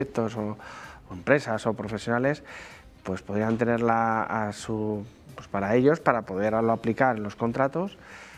o empresas o profesionales, pues podrían tenerla pues para ellos, para poderlo aplicar en los contratos.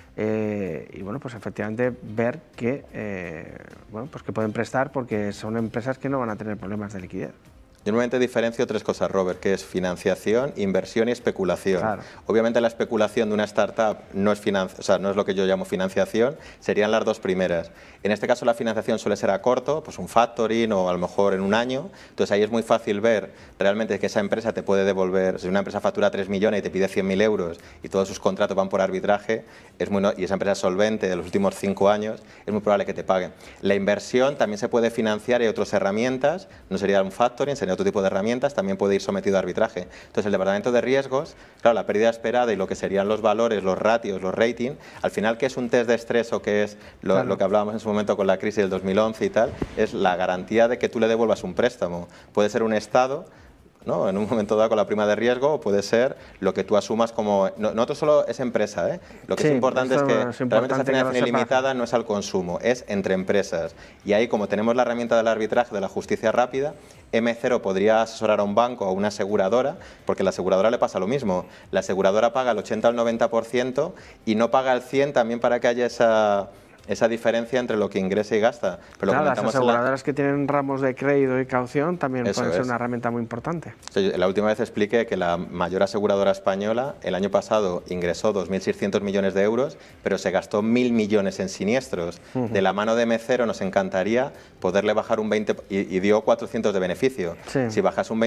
Y bueno, pues efectivamente ver que, bueno, pues que pueden prestar, porque son empresas que no van a tener problemas de liquidez. Yo normalmente diferencio tres cosas, Robert, que es financiación, inversión y especulación. Claro. Obviamente la especulación de una startup no es, no es lo que yo llamo financiación, serían las dos primeras. En este caso la financiación suele ser a corto, pues un factoring o a lo mejor en un año, entonces ahí es muy fácil ver realmente que esa empresa te puede devolver, si una empresa factura 3 millones y te pide 100.000 euros y todos sus contratos van por arbitraje, y esa empresa es solvente de los últimos 5 años, es muy probable que te paguen. La inversión también se puede financiar y hay otras herramientas, no sería un factoring, sería otro tipo de herramientas, también puede ir sometido a arbitraje. Entonces el departamento de riesgos, claro, la pérdida esperada y lo que serían los valores, los ratios, los ratings, al final, ¿qué es un test de estrés o qué es lo que hablábamos en su momento con la crisis del 2011 y tal? Es la garantía de que tú le devuelvas un préstamo. Puede ser un estado, ¿no?, en un momento dado con la prima de riesgo, o puede ser lo que tú asumas como... No solo es empresa, ¿eh? Lo que es importante es que realmente esa financiación ilimitada no es al consumo, es entre empresas. Y ahí, como tenemos la herramienta del arbitraje, de la justicia rápida, M0 podría asesorar a un banco o a una aseguradora, porque a la aseguradora le pasa lo mismo. La aseguradora paga el 80 al 90% y no paga el 100% también para que haya esa diferencia entre lo que ingresa y gasta. Pero claro, las aseguradoras que tienen ramos de crédito y caución también pueden ser una herramienta muy importante. La última vez expliqué que la mayor aseguradora española el año pasado ingresó 2.600 millones de euros, pero se gastó 1.000 millones en siniestros. De la mano de M0 nos encantaría poderle bajar un 20% y dio 400 de beneficio. Si bajas un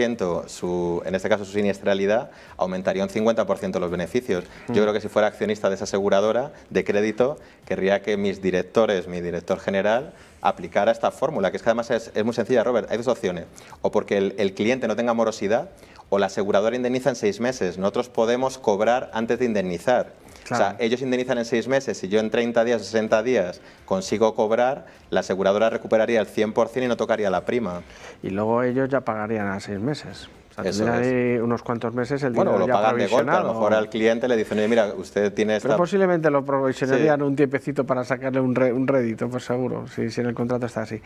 20%, en este caso su siniestralidad, aumentaría un 50% los beneficios. Yo creo que si fuera accionista de esa aseguradora de crédito, querría que mis directores, mi director general, aplicara esta fórmula, que es que además es muy sencilla, Robert. Hay dos opciones: o porque el cliente no tenga morosidad, o la aseguradora indemniza en 6 meses. Nosotros podemos cobrar antes de indemnizar. Claro. O sea, ellos indemnizan en 6 meses, si yo en 30 días o 60 días consigo cobrar, la aseguradora recuperaría el 100% y no tocaría la prima. Y luego ellos ya pagarían a 6 meses. O sea, tendrán ahí unos cuantos meses el dinero lo ya pagan de golpe, a lo mejor o... al cliente le dicen, oye, mira, usted tiene esta... Pero posiblemente lo provisionarían un tiempecito para sacarle un rédito, pues seguro, si en el contrato está así.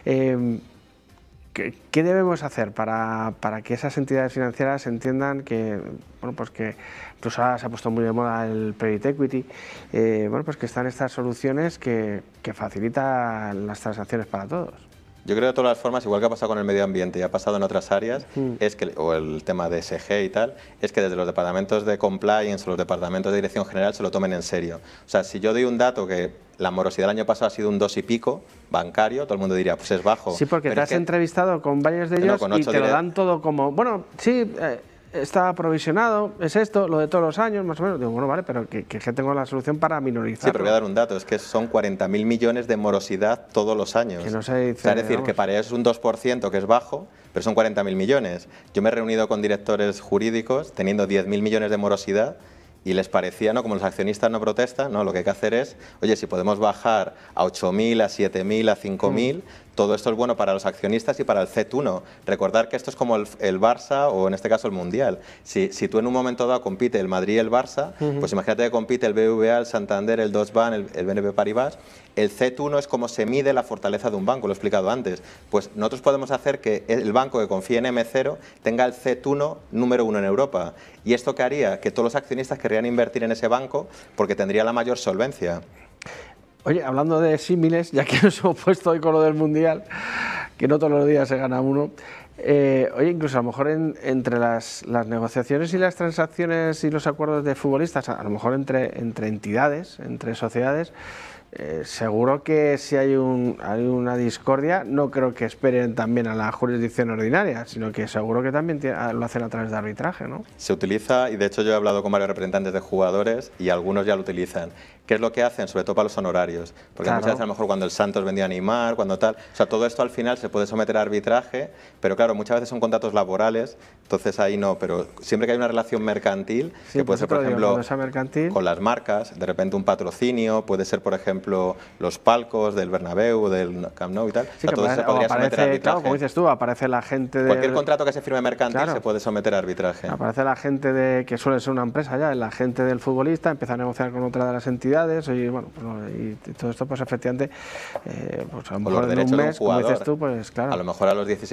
¿Qué debemos hacer para que esas entidades financieras entiendan que, bueno, pues que incluso ahora se ha puesto muy de moda el private equity, bueno, pues que están estas soluciones que facilitan las transacciones para todos? Yo creo de todas las formas, igual que ha pasado con el medio ambiente y ha pasado en otras áreas, es que, o el tema de ESG y tal, es que desde los departamentos de compliance o los departamentos de dirección general se lo tomen en serio. O sea, si yo doy un dato que la morosidad del año pasado ha sido un 2 y pico bancario, todo el mundo diría, pues es bajo. Sí, porque te has entrevistado con varios de ellos y te lo dan todo como, bueno, sí... está provisionado, es esto, lo de todos los años, más o menos. Digo, bueno, vale, pero que tengo la solución para minorizar. Sí, pero voy a dar un dato, es que son 40.000 millones de morosidad todos los años. Que no se dice, o sea, es decir, que para ellos es un 2%, que es bajo, pero son 40.000 millones. Yo me he reunido con directores jurídicos teniendo 10.000 millones de morosidad y les parecía, ¿no?, como los accionistas no protestan, ¿no?, lo que hay que hacer es, oye, si podemos bajar a 8.000, a 7.000, a 5.000, todo esto es bueno para los accionistas y para el CET1. Recordar que esto es como el Barça o en este caso el Mundial. Si tú en un momento dado compite el Madrid y el Barça, pues imagínate que compite el BBVA, el Santander, el Deutsche Bank, el BNP Paribas. El CET1 es como se mide la fortaleza de un banco, lo he explicado antes. Pues nosotros podemos hacer que el banco que confíe en M0 tenga el CET1 número 1 en Europa. ¿Y esto qué haría? Que todos los accionistas querrían invertir en ese banco porque tendría la mayor solvencia. Oye, hablando de símiles, ya que nos hemos puesto hoy con lo del Mundial, que no todos los días se gana uno, oye, incluso a lo mejor entre las negociaciones y las transacciones y los acuerdos de futbolistas, a lo mejor entre entidades, entre sociedades, seguro que si hay una discordia, no creo que esperen también a la jurisdicción ordinaria, sino que seguro que también lo hacen a través de arbitraje, ¿no? Se utiliza, y de hecho yo he hablado con varios representantes de jugadores y algunos ya lo utilizan. ¿Qué es lo que hacen? Sobre todo para los honorarios. Porque muchas veces a lo mejor cuando el Santos vendía a Neymar, cuando tal... O sea, todo esto al final se puede someter a arbitraje, pero claro, muchas veces son contratos laborales, entonces ahí no, pero siempre que hay una relación mercantil, que puede ser, por ejemplo, con las marcas, de repente un patrocinio, puede ser, por ejemplo, los palcos del Bernabéu, del Camp Nou y tal. Sí, o sea, todo eso se podría someter a arbitraje. Claro, como dices tú, aparece la gente de... Cualquier contrato que se firme mercantil se puede someter a arbitraje. Aparece la gente que suele ser una empresa ya, la gente del futbolista, empieza a negociar con otra de las entidades, y bueno, y todo esto pues efectivamente, pues a lo mejor en un mes, como dices tú, pues claro. A lo mejor a los 16